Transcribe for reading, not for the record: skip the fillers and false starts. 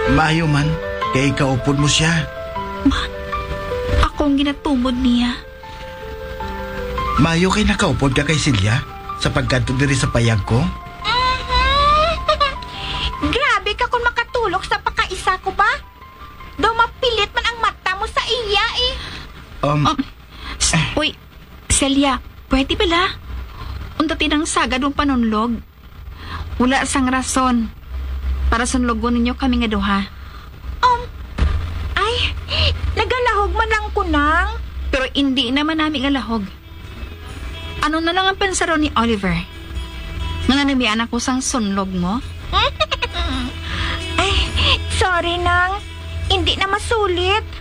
Maayo man, kay kaupod mo siya. Ako ang ginatumod niya. Maayo kay nakaupod ka kay Silya sa pagkanto diri sa payag ko. Grabe ka kung makatulog sa pakaisa ko ba? Daw mapilit man ang mata mo sa iya eh. Uy, Celia, pwede pala? Unta tinang sagad mong panunlog. Wala sang rason para sunlogon ninyo kami nga duha. Ay, nagalahog man lang ko nang. Pero hindi naman namin alahog. Ano na lang ang pensaron ni Oliver? Nga namiyan ako sang sunlog mo? Ay, sorry nang. Hindi na masulit.